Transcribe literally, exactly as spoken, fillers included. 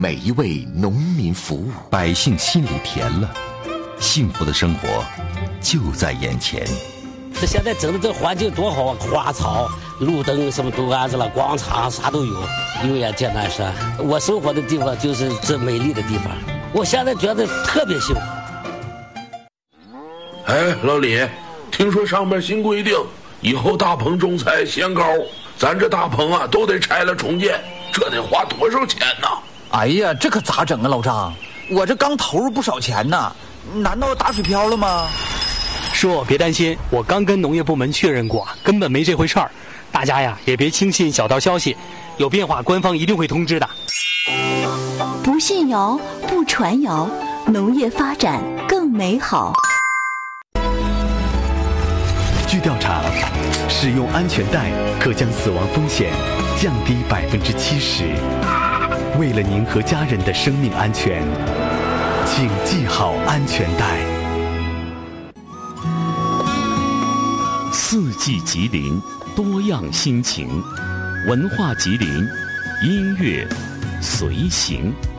每一位农民服务， 百姓心里甜了，幸福的生活就在眼前。 这现在整的这环境多好啊，花草、路灯什么都安置了，广场啥都有。油盐剑南山，我生活的地方就是这美丽的地方。我现在觉得特别幸福。 哎，老李，听说上面新规定，以后大棚种菜限高，咱这大棚啊都得拆了重建，这得花多少钱呢？ 哎呀，这可咋整啊，老张？我这刚投入不少钱呢，难道打水漂了吗？ 叔，别担心，我刚跟农业部门确认过，根本没这回事儿。大家呀，也别轻信小道消息，有变化官方一定会通知的。 不信谣，不传谣，农业发展更美好。 据调查，使用安全带可将死亡风险降低百分之七十。为了您和家人的生命安全，请系好安全带。 四季吉林，多样心情，文化吉林，音乐随行。